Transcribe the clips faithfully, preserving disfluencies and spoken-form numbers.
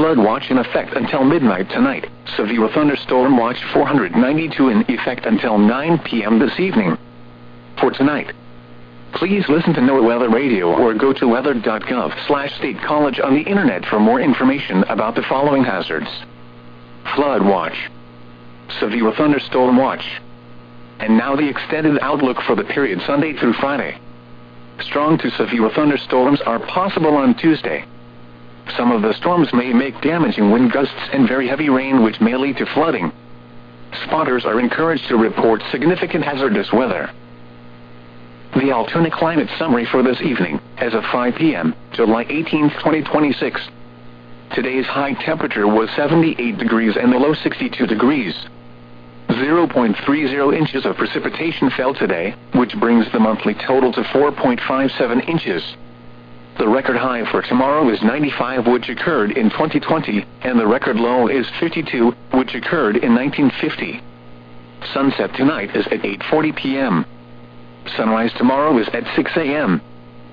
Flood watch in effect until midnight tonight. Severe thunderstorm watch four hundred ninety-two in effect until nine p m this evening. For tonight, please listen to NOAA Weather Radio or go to weather dot gov slash state college on the internet for more information about the following hazards: flood watch, severe thunderstorm watch, and now the extended outlook for the period Sunday through Friday. Strong to severe thunderstorms are possible on Tuesday. Some of the storms may make damaging wind gusts and very heavy rain, which may lead to flooding. Spotters are encouraged to report significant hazardous weather. The Altoona climate summary for this evening, as of five p m, July eighteenth, twenty twenty-six. Today's high temperature was seventy-eight degrees and the low sixty-two degrees. zero point three zero inches of precipitation fell today, which brings the monthly total to four point five seven inches. The record high for tomorrow is ninety-five, which occurred in twenty twenty, and the record low is fifty-two, which occurred in nineteen fifty. Sunset tonight is at eight forty p m Sunrise tomorrow is at six a m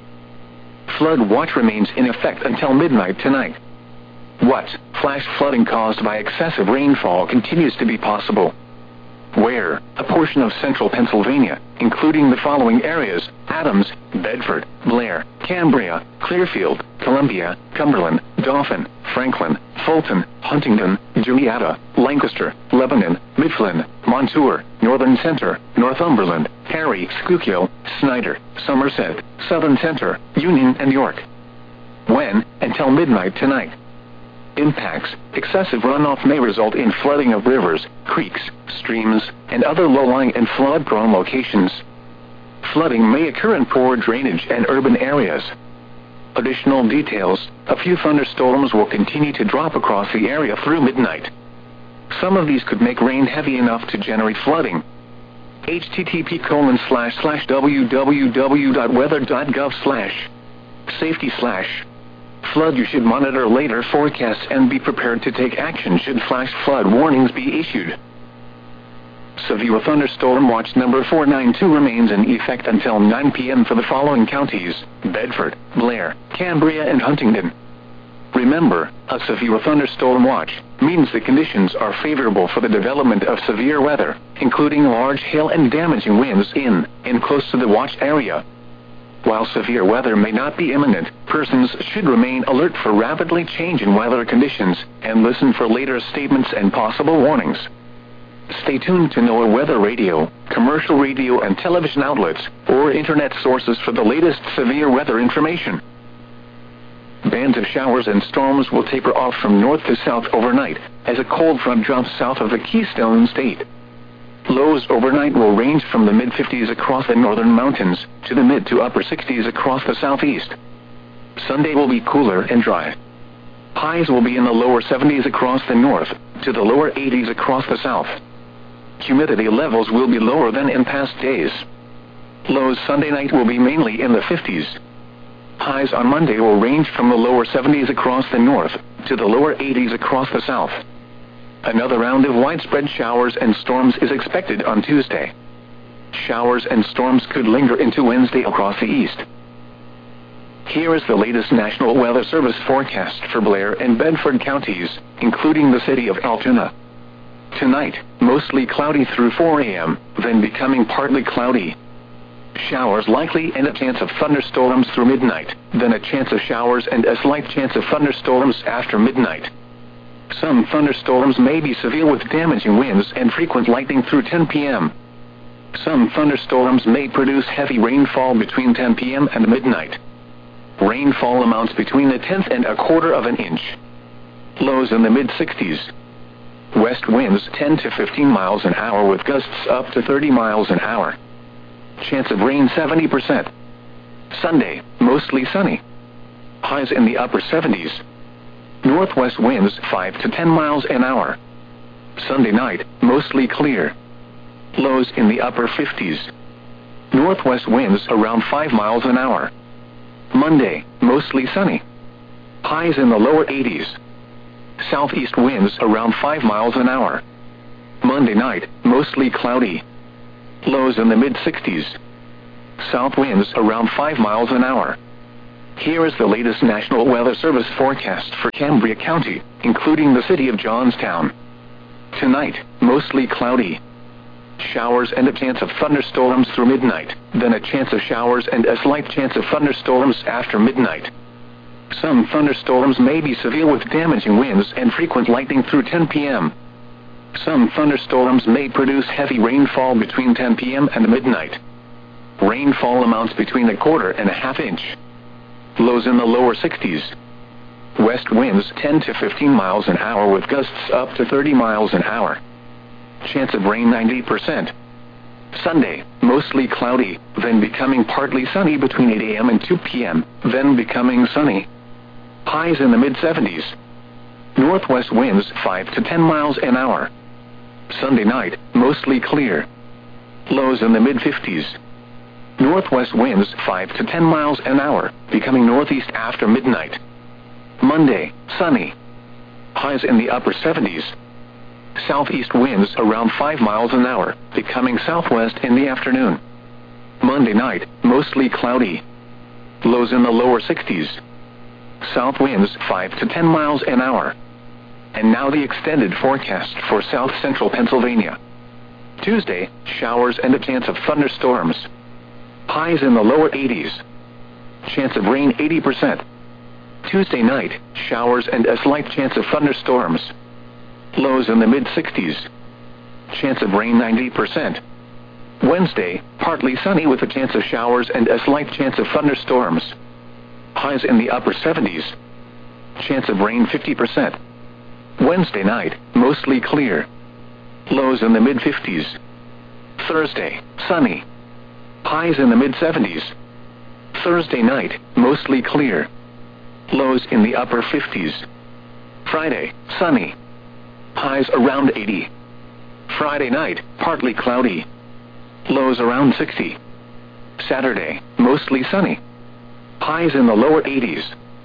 Flood watch remains in effect until midnight tonight. What? Flash flooding caused by excessive rainfall continues to be possible. Where? A portion of central Pennsylvania, including the following areas: Adams, Bedford, Blair, Cambria, Clearfield, Columbia, Cumberland, Dauphin, Franklin, Fulton, Huntingdon, Juniata, Lancaster, Lebanon, Mifflin, Montour, Northern Center, Northumberland, Cary, Schuylkill, Snyder, Somerset, Southern Center, Union, and York. When? Until midnight tonight. Impacts: excessive runoff may result in flooding of rivers, creeks, streams, and other low-lying and flood-prone locations. Flooding may occur in poor drainage and urban areas. Additional details: a few thunderstorms will continue to drop across the area through midnight. Some of these could make rain heavy enough to generate flooding. H T T P colon slash slash w w w dot weather dot gov slash safety slash flood. You should monitor later forecasts and be prepared to take action should flash flood warnings be issued. Severe thunderstorm watch number four ninety-two remains in effect until nine p m for the following counties: Bedford, Blair, Cambria, and Huntingdon. Remember, a severe thunderstorm watch means the conditions are favorable for the development of severe weather, including large hail and damaging winds in and close to the watch area. While severe weather may not be imminent, persons should remain alert for rapidly changing weather conditions and listen for later statements and possible warnings. Stay tuned to NOAA Weather Radio, commercial radio and television outlets, or internet sources for the latest severe weather information. Bands of showers and storms will taper off from north to south overnight as a cold front drops south of the Keystone State. Lows overnight will range from the mid fifties across the northern mountains to the mid to upper sixties across the southeast. Sunday will be cooler and dry. Highs will be in the lower seventies across the north to the lower eighties across the south. Humidity levels will be lower than in past days. Lows Sunday night will be mainly in the fifties. Highs on Monday will range from the lower seventies across the north to the lower eighties across the south. Another round of widespread showers and storms is expected on Tuesday. Showers and storms could linger into Wednesday across the east. Here is the latest National Weather Service forecast for Blair and Bedford counties, including the city of Altoona. Tonight, mostly cloudy through four a m, then becoming partly cloudy. Showers likely and a chance of thunderstorms through midnight, then a chance of showers and a slight chance of thunderstorms after midnight. Some thunderstorms may be severe with damaging winds and frequent lightning through ten p m Some thunderstorms may produce heavy rainfall between ten p m and midnight. Rainfall amounts between a tenth and a quarter of an inch. Lows in the mid sixties. West winds ten to fifteen miles an hour with gusts up to thirty miles an hour. Chance of rain seventy percent. Sunday, mostly sunny. Highs in the upper seventies. Northwest winds five to ten miles an hour. Sunday night, mostly clear. Lows in the upper fifties. Northwest winds around five miles an hour. Monday, mostly sunny. Highs in the lower eighties. Southeast winds around five miles an hour. Monday night, mostly cloudy. Lows in the mid sixties. South winds around five miles an hour. Here is the latest National Weather Service forecast for Cambria County, including the city of Johnstown. Tonight, mostly cloudy. Showers and a chance of thunderstorms through midnight, then a chance of showers and a slight chance of thunderstorms after midnight. Some thunderstorms may be severe with damaging winds and frequent lightning through ten p m Some thunderstorms may produce heavy rainfall between ten p m and midnight. Rainfall amounts between a quarter and a half inch. Lows in the lower sixties. West winds ten to fifteen miles an hour with gusts up to thirty miles an hour. Chance of rain ninety percent. Sunday, mostly cloudy, then becoming partly sunny between eight a m and two p m, then becoming sunny. Highs in the mid seventies. Northwest winds five to ten miles an hour. Sunday night, mostly clear. Lows in the mid fifties. Northwest winds five to ten miles an hour, becoming northeast after midnight. Monday, sunny. Highs in the upper seventies. Southeast winds around five miles an hour, becoming southwest in the afternoon. Monday night, mostly cloudy. Lows in the lower sixties. South winds five to ten miles an hour. And now the extended forecast for south central Pennsylvania. Tuesday, showers and a chance of thunderstorms. Highs in the lower eighties. Chance of rain eighty percent. Tuesday night, showers and a slight chance of thunderstorms. Lows in the mid sixties. Chance of rain ninety percent. Wednesday, partly sunny with a chance of showers and a slight chance of thunderstorms. Highs in the upper seventies. Chance of rain fifty percent. Wednesday night, mostly clear. Lows in the mid fifties. Thursday, sunny. Highs in the mid seventies. Thursday night, mostly clear. Lows in the upper fifties. Friday, sunny. Highs around eighty. Friday night, partly cloudy. Lows around sixty. Saturday, mostly sunny. Highs in the lower eighties.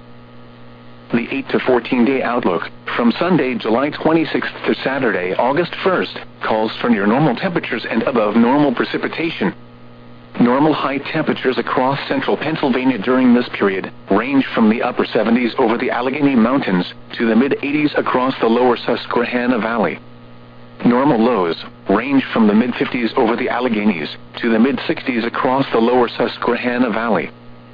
The eight to fourteen day outlook, from Sunday, July twenty-sixth to Saturday, August first, calls for near normal temperatures and above normal precipitation. Normal high temperatures across central Pennsylvania during this period range from the upper seventies over the Allegheny Mountains to the mid eighties across the lower Susquehanna Valley. Normal lows range from the mid fifties over the Alleghenies to the mid sixties across the lower Susquehanna Valley.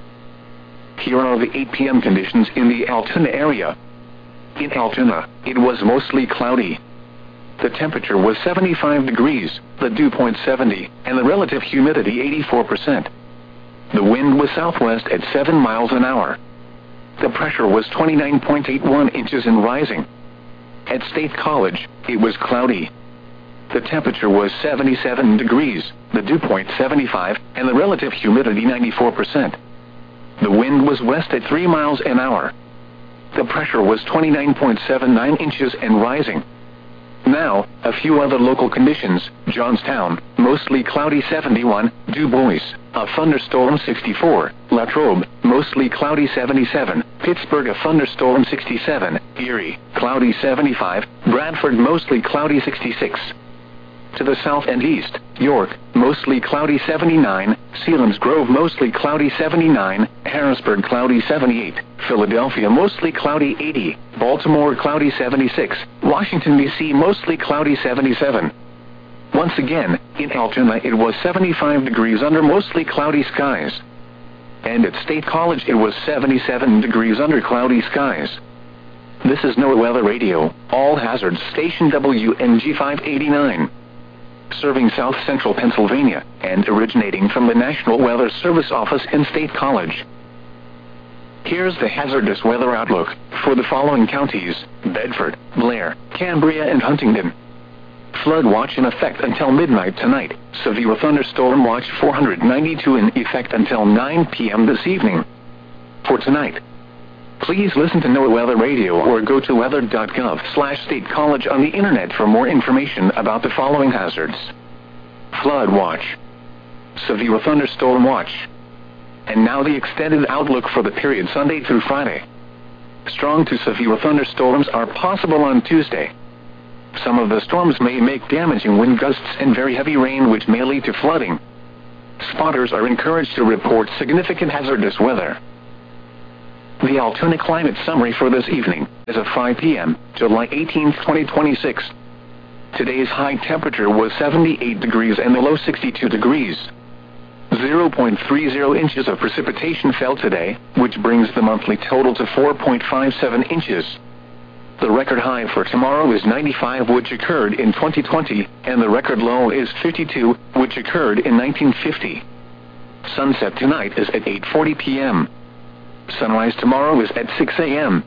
Here are the eight p m conditions in the Altoona area. In Altoona, it was mostly cloudy. The temperature was seventy-five degrees, the dew point seventy, and the relative humidity eighty-four percent. The wind was southwest at seven miles an hour. The pressure was twenty-nine point eight one inches and rising. At State College, it was cloudy. The temperature was seventy-seven degrees, the dew point seventy-five, and the relative humidity ninety-four percent. The wind was west at three miles an hour. The pressure was twenty-nine point seven nine inches and rising. Now, a few other local conditions. Johnstown, mostly cloudy seventy-one, Du Bois, a thunderstorm sixty-four, Latrobe, mostly cloudy seventy-seven, Pittsburgh a thunderstorm sixty-seven, Erie, cloudy seventy-five, Bradford mostly cloudy sixty-six. To the south and east, York, mostly cloudy seventy-nine, Selinsgrove mostly cloudy seventy-nine, Harrisburg cloudy seventy-eight, Philadelphia mostly cloudy eighty, Baltimore cloudy seventy-six, Washington D C mostly cloudy seventy-seven. Once again, in Altoona it was seventy-five degrees under mostly cloudy skies. And at State College it was seventy-seven degrees under cloudy skies. This is NOAA Weather Radio, All Hazards Station W N G five eighty-nine. Serving south central Pennsylvania, and originating from the National Weather Service office in State College. Here's the hazardous weather outlook for the following counties: Bedford, Blair, Cambria, and Huntingdon. Flood watch in effect until midnight tonight. Severe thunderstorm watch four hundred ninety-two in effect until nine p m this evening. For tonight, please listen to NOAA Weather Radio or go to weather dot gov slash state college on the internet for more information about the following hazards: flood watch, severe thunderstorm watch, and now the extended outlook for the period Sunday through Friday. Strong to severe thunderstorms are possible on Tuesday. Some of the storms may make damaging wind gusts and very heavy rain which may lead to flooding. Spotters are encouraged to report significant hazardous weather. The Altoona climate summary for this evening is at five p m, July eighteenth, twenty twenty-six. Today's high temperature was seventy-eight degrees and the low sixty-two degrees. zero point three zero inches of precipitation fell today, which brings the monthly total to four point five seven inches. The record high for tomorrow is ninety-five, which occurred in twenty twenty, and the record low is fifty-two, which occurred in nineteen fifty. Sunset tonight is at eight forty p m Sunrise tomorrow is at six a m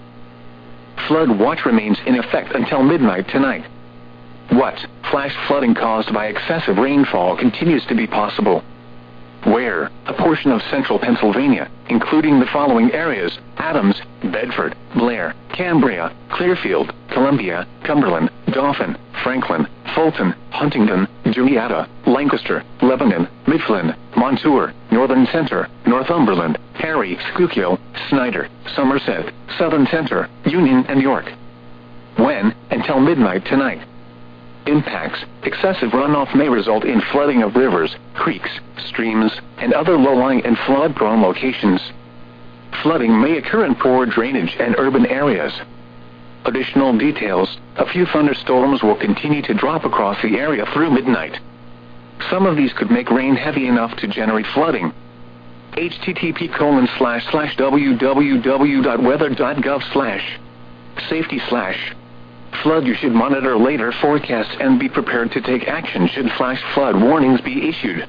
Flood watch remains in effect until midnight tonight. What? Flash flooding caused by excessive rainfall continues to be possible. Where? A portion of central Pennsylvania, including the following areas: Adams, Bedford, Blair, Cambria, Clearfield, Columbia, Cumberland, Dauphin, Franklin, Fulton, Huntingdon, Juniata, Lancaster, Lebanon, Mifflin, Montour, Northern Center, Northumberland, Perry, Schuylkill, Snyder, Somerset, Southern Center, Union, and York. When? Until midnight tonight. Impacts: excessive runoff may result in flooding of rivers, creeks, streams, and other low-lying and flood-prone locations. Flooding may occur in poor drainage and urban areas. Additional details: a few thunderstorms will continue to drop across the area through midnight. Some of these could make rain heavy enough to generate flooding. H T T P colon slash slash w w w dot weather dot gov slash safety slash flood. You should monitor later forecasts and be prepared to take action should flash flood warnings be issued.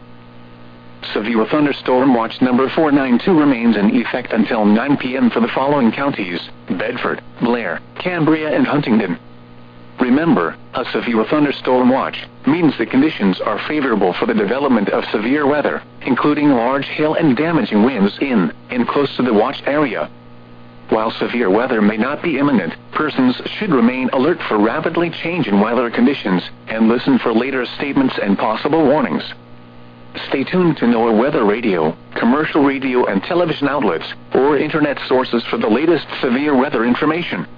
Severe thunderstorm watch number four nine two remains in effect until nine p m for the following counties: Bedford, Blair, Cambria, and Huntingdon. Remember, a severe thunderstorm watch means the conditions are favorable for the development of severe weather, including large hail and damaging winds in and close to the watch area. While severe weather may not be imminent, persons should remain alert for rapidly changing weather conditions and listen for later statements and possible warnings. Stay tuned to NOAA Weather Radio, commercial radio and television outlets, or internet sources for the latest severe weather information.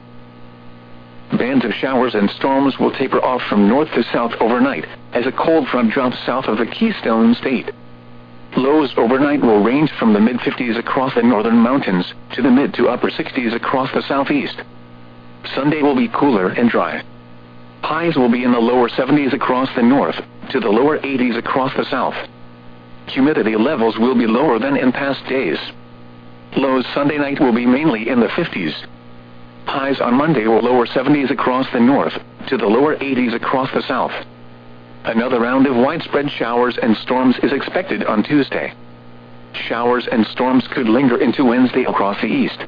Bands of showers and storms will taper off from north to south overnight as a cold front drops south of the Keystone State. Lows overnight will range from the mid fifties across the northern mountains to the mid to upper sixties across the southeast. Sunday will be cooler and dry. Highs will be in the lower seventies across the north to the lower eighties across the south. Humidity levels will be lower than in past days. Lows Sunday night will be mainly in the fifties. Highs on Monday will lower seventies across the north to the lower eighties across the south. Another round of widespread showers and storms is expected on Tuesday. Showers and storms could linger into Wednesday across the east.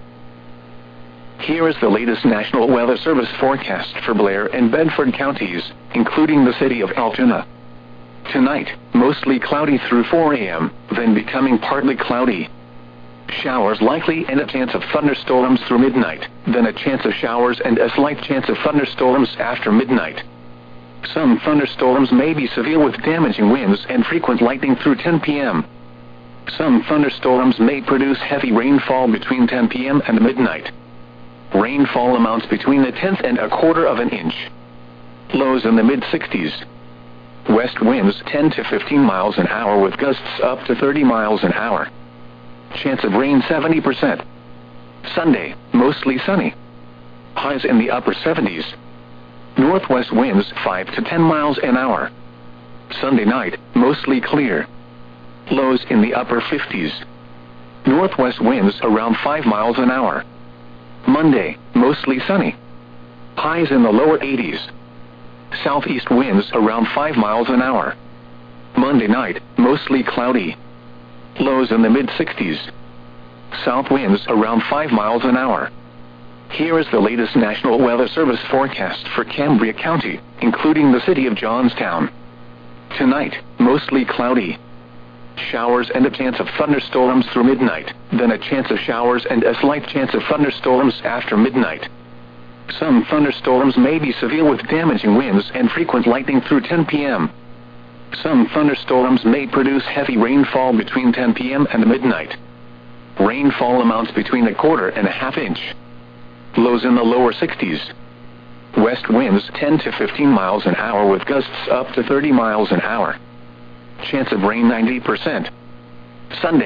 Here is the latest National Weather Service forecast for Blair and Bedford counties, including the city of Altoona. Tonight, mostly cloudy through four a m, then becoming partly cloudy. Showers likely and a chance of thunderstorms through midnight, then a chance of showers and a slight chance of thunderstorms after midnight. Some thunderstorms may be severe with damaging winds and frequent lightning through ten p m Some thunderstorms may produce heavy rainfall between ten p m and midnight. Rainfall amounts between a tenth and a quarter of an inch. Lows in the mid sixties. West winds ten to fifteen miles an hour with gusts up to thirty miles an hour. Chance of rain seventy percent. Sunday, mostly sunny. Highs in the upper seventies. Northwest winds five to ten miles an hour. Sunday night, mostly clear. Lows in the upper fifties. Northwest winds around five miles an hour. Monday, mostly sunny. Highs in the lower eighties. Southeast winds around five miles an hour. Monday night, mostly cloudy. Lows in the mid sixties. South winds around five miles an hour. Here is the latest National Weather Service forecast for Cambria County, including the city of Johnstown. Tonight, mostly cloudy. Showers and a chance of thunderstorms through midnight, then a chance of showers and a slight chance of thunderstorms after midnight. Some thunderstorms may be severe with damaging winds and frequent lightning through ten p m Some thunderstorms may produce heavy rainfall between ten p m and midnight. Rainfall amounts between a quarter and a half inch. Lows in the lower sixties. West winds ten to fifteen miles an hour with gusts up to thirty miles an hour. Chance of rain ninety percent. Sunday,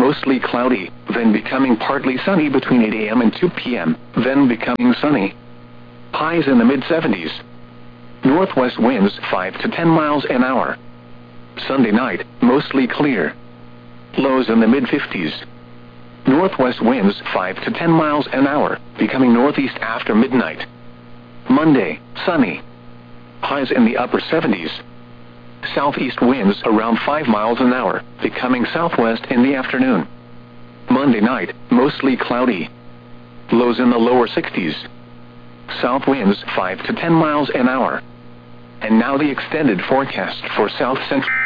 mostly cloudy, then becoming partly sunny between eight a m and two p m, then becoming sunny. Highs in the mid seventies. Northwest winds five to ten miles an hour. Sunday night, mostly clear. Lows in the mid fifties. Northwest winds five to ten miles an hour, becoming northeast after midnight. Monday, sunny. Highs in the upper seventies. Southeast winds around five miles an hour, becoming southwest in the afternoon. Monday night, mostly cloudy. Lows in the lower sixties. South winds five to ten miles an hour. And now the extended forecast for South Central.